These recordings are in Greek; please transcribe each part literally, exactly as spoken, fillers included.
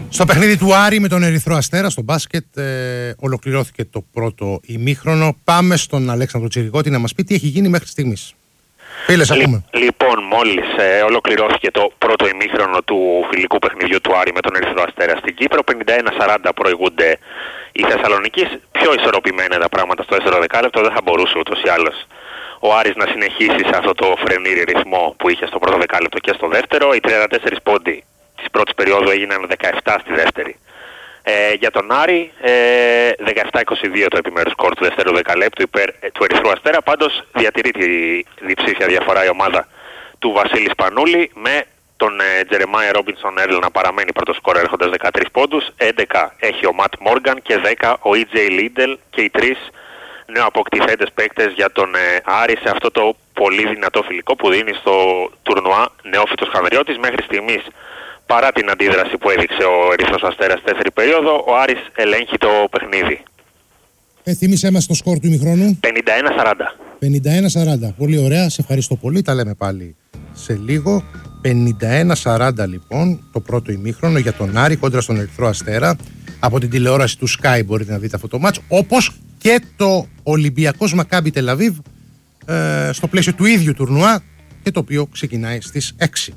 Στο παιχνίδι του Άρη με τον Ερυθρό Αστέρα στο μπάσκετ ε, ολοκληρώθηκε το πρώτο ημίχρονο. Πάμε στον Αλέξανδρο Τσιρικότη να μας πει τι έχει γίνει μέχρι στιγμής. Φίλε, ακούμε. Λοιπόν, μόλις ε, ολοκληρώθηκε το πρώτο ημίχρονο του φιλικού παιχνιδιού του Άρη με τον Ερυθρό Αστέρα στην Κύπρο, πενήντα ένα σαράντα προηγούνται οι Θεσσαλονικείς. Πιο ισορροπημένα τα πράγματα στο δεύτερο δεκάλεπτο, δεν θα μπορούσε ούτως ή άλλως ο Άρης να συνεχίσει σε αυτό το φρενήρι ρυθμό που είχε στο πρώτο δεκάλεπτο και στο δεύτερο. Οι τριάντα τέσσερις πόντοι της πρώτης περίοδου έγιναν δεκαεπτά στη δεύτερη. Ε, για τον Άρη, ε, δεκαεπτά είκοσι δύο το επιμέρους σκορ του δεύτερου δεκαλέπτου υπέρ ε, του Ερυθρού Αστέρα. Πάντως διατηρεί τη διψήφια διαφορά η ομάδα του Βασίλη Σπανούλη, με τον ε, Τζερεμάι Ρόμπινσον Έρλ να παραμένει πρώτο σκορ έχοντας δεκατρείς πόντους. έντεκα έχει ο Ματ Μόργαν και δέκα ο Ι Τζέι Λίντελ, και οι τρεις νεοαποκτηθέντες παίκτες για τον ε, Άρη σε αυτό το πολύ δυνατό φιλικό που δίνει στο τουρνουά Νεόφυτος Χανδριώτης. Μέχρι στιγμής, παρά την αντίδραση που έδειξε ο Ερυθρός Αστέρας στη δεύτερη περίοδο, ο Άρης ελέγχει το παιχνίδι. Ε, θύμισέ μας το σκορ του ημιχρόνου. πενήντα ένα σαράντα. πενήντα ένα σαράντα. Πολύ ωραία, σε ευχαριστώ πολύ. Τα λέμε πάλι σε λίγο. πενήντα ένα σαράντα λοιπόν το πρώτο ημίχρονο για τον Άρη κόντρα στον Ερυθρό Αστέρα. Από την τηλεόραση του Sky μπορείτε να δείτε αυτό το μάτς, όπως και το Ολυμπιακός Μακάμπι Τελαβίβ ε, στο πλαίσιο του ίδιου τουρνουά, και το οποίο ξεκινάει στις έξι.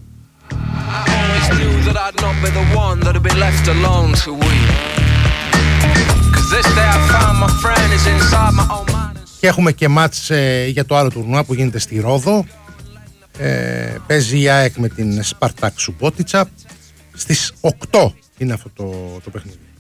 Και έχουμε και μάτς ε, για το άλλο τουρνουά που γίνεται στη Ρόδο. Ε, παίζει η ΑΕΚ με την Σπαρτάκ Σουμπότιτσα. Στις οκτώ είναι αυτό το, το παιχνίδι.